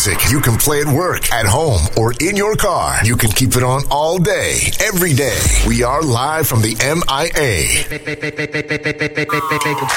music you can play at work, at home, or in your car. You can keep it on all day, every day. We are live from the MIA.